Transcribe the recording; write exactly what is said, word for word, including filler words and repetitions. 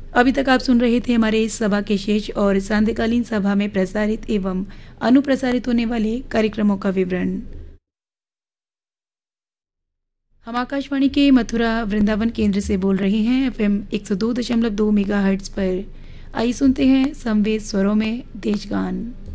अभी तक आप सुन रहे थे हमारे इस सभा के शेष और सांध्यकालीन सभा में प्रसारित एवं अनुप्रसारित होने वाले कार्यक्रमों का विवरण। हम आकाशवाणी के मथुरा वृंदावन केंद्र से बोल रहे हैं एफएम एक सौ दो दशमलव दो मेगाहर्ट्ज पर। आइए सुनते हैं संवेद स्वरों में देशगान।